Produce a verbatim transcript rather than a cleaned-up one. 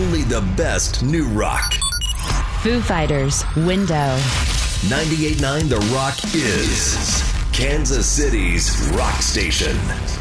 only the best new rock. Foo Fighters, Window. ninety-eight point nine The Rock is Kansas City's rock station.